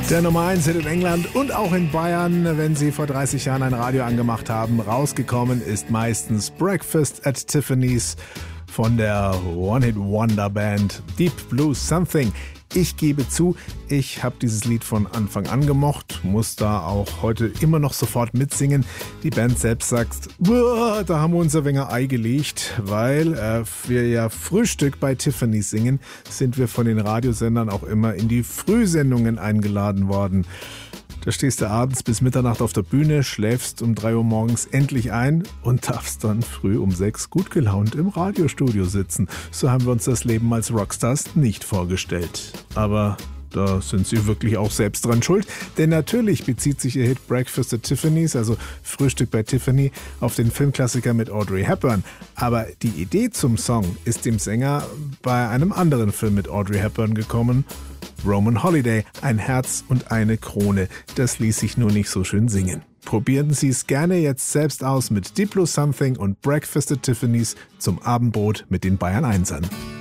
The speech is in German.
Der Nummer 1 Hit in England und auch in Bayern, wenn Sie vor 30 Jahren ein Radio angemacht haben. Rausgekommen ist meistens Breakfast at Tiffany's von der One-Hit-Wonder-Band Deep Blue Something. Ich gebe zu, ich habe dieses Lied von Anfang an gemocht, muss da auch heute immer noch sofort mitsingen. Die Band selbst sagt, da haben wir uns ein wenig Ei gelegt, weil wir ja Frühstück bei Tiffany's singen, sind wir von den Radiosendern auch immer in die Frühsendungen eingeladen worden. Da stehst du abends bis Mitternacht auf der Bühne, schläfst um 3 Uhr morgens endlich ein und darfst dann früh um 6 gut gelaunt im Radiostudio sitzen. So haben wir uns das Leben als Rockstars nicht vorgestellt. Aber da sind sie wirklich auch selbst dran schuld, denn natürlich bezieht sich ihr Hit Breakfast at Tiffany's, also Frühstück bei Tiffany, auf den Filmklassiker mit Audrey Hepburn. Aber die Idee zum Song ist dem Sänger bei einem anderen Film mit Audrey Hepburn gekommen, Roman Holiday, ein Herz und eine Krone. Das ließ sich nur nicht so schön singen. Probieren Sie es gerne jetzt selbst aus mit Deep Blue Something und Breakfast at Tiffany's zum Abendbrot mit den Bayern 1ern.